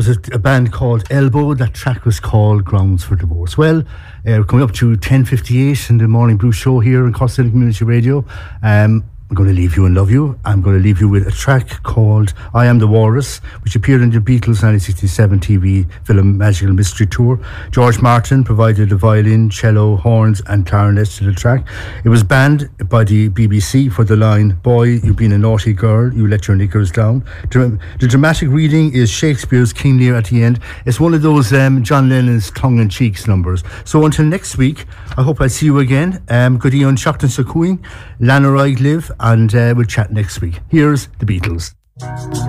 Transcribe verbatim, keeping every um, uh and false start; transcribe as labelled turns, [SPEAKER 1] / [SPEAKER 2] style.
[SPEAKER 1] was a, a band called Elbow. That track was called Grounds for Divorce. Well, uh, we're coming up to ten fifty-eight in the Morning Blue Show here on Costello Community Radio. Um, I'm going to leave you and love you. I'm going to leave you with a track called I Am the Walrus, which appeared in the Beatles nineteen sixty-seven T V film Magical Mystery Tour. George Martin provided the violin, cello, horns and clarinets to the track. It was banned by the B B C for the line, "Boy, you've been a naughty girl, you let your knickers down." The dramatic reading is Shakespeare's King Lear at the end. It's one of those um, John Lennon's tongue-in-cheek numbers. So until next week, I hope I see you again. Um, Good evening, Shachtan Sakuin, Lana Live, and uh, we'll chat next week. Here's the Beatles.